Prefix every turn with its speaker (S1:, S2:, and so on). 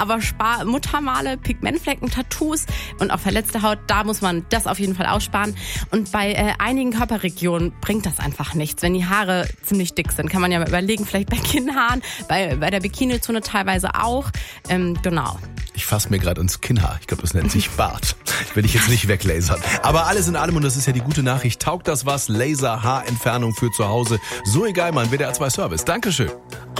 S1: Aber Muttermale, Pigmentflecken, Tattoos und auch verletzte Haut, da muss man das auf jeden Fall aussparen. Und bei einigen Körperregionen bringt das einfach nichts. Wenn die Haare ziemlich dick sind, kann man ja mal überlegen, vielleicht bei Kinnhaaren, bei der Bikinizone teilweise auch. Genau.
S2: Ich fasse mir gerade ins Kinnhaar. Ich glaube, das nennt sich Bart. Will ich jetzt nicht weglasern. Aber alles in allem, und das ist ja die gute Nachricht, taugt das was? Laser-Haarentfernung für zu Hause. So egal, Mann, WDR 2 Service. Dankeschön.